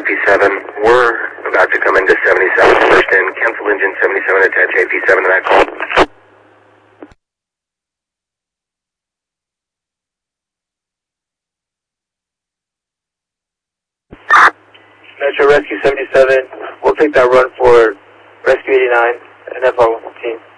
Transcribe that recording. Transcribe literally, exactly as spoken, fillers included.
A P seven. We're about to come into seventy-seven. First in, cancel engine seventy-seven, attach A P seven to that call. Metro Rescue seventy-seven, we'll take that run for Rescue eighty-nine and F R team.